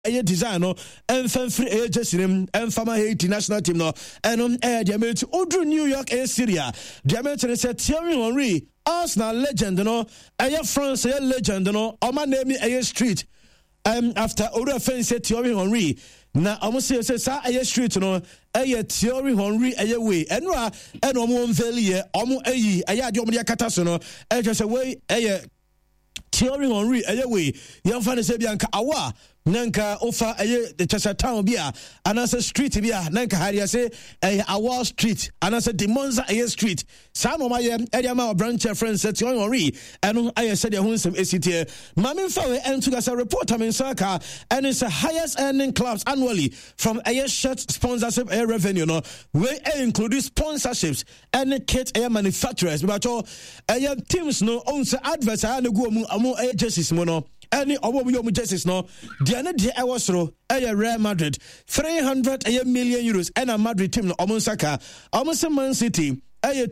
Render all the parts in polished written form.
a design no free jersey fama Haiti national team no diamond Odru New York and Syria diamond said Thierry Henry Arsenal legend no France legend no oma name a street after Odo Fen said Thierry Henry na almost say sa street no Thierry Henry way enra omo unveil omo ayi aya de omo dia kata so no just way Thierry Henry way yan fa say bianka awa nanka ofa the chasa town bia anasa street bia nanka haria say Awa street anasa the Monza street sa no my area ma branch friends say Thierry Henry eno aye said the hunsem esitie mamen fa we entu as a reporter in soccer and it's the highest earning clubs annually from shirt sponsorship revenue no we include sponsorships and kit manufacturers but teams no own adverts and go mu jerseys mo no any obo jerseys no Diana de Ewasro Real Madrid 300 million euros and a Madrid team no Saka almost Man City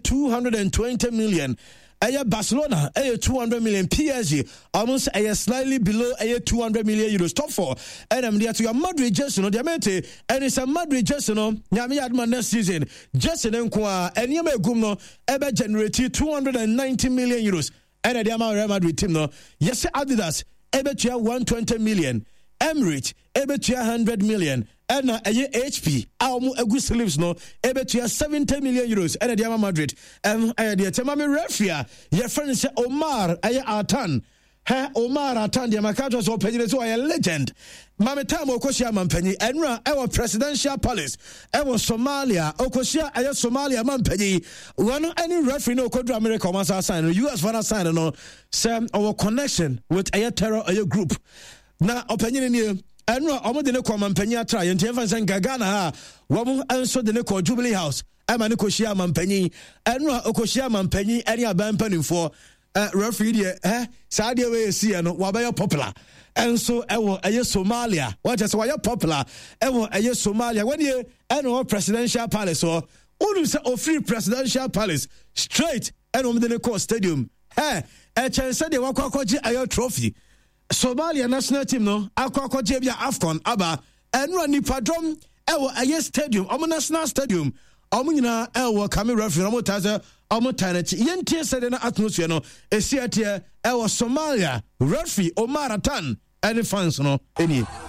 220 million Barcelona 200 million PSG almost slightly below 200 million euros top 4 and I'm there to your Madrid jersey no diamante and it's a Madrid jersey no nyame adma next season jersey nko a enye gum no ebe generate 290 million euros and the amount Real Madrid team no yes Adidas ebetua 120 million Emirates ebetua 100 million and HP amu egu sleeves no ebetua 70 million euros and the Madrid the temame referee your friend say Omar Atan Omar Atan the makato so penny so a legend mame time okosia mampanyi enra ewo presidential palace ewo Somalia okosia Somalia mampanyi one any referee no kodru America masa sign no US for sign no say our connection with a terror group na opanyi ni enra omo de ne ko mampanyi atra yenti efansan Gagana ha wo enso de ne ko Jubilee House ama ne kosia mampanyi enra okosia mampanyi eni abampanimfo referee there Saudi we see no wabaya popular and so ewo Somalia what just why popular ewo Somalia when you eno presidential palace or unu say free presidential palace straight eno mde ko stadium chance de wakwakoje ayo trophy Somalia national team no akwakoje bia AFCON aba eno nipadom ewo stadium national stadium nyina ewo kame referee omo taze omo taneti yentie sede na atmosphere no esiatie ewo Somalia referee Omar Atan any fans no any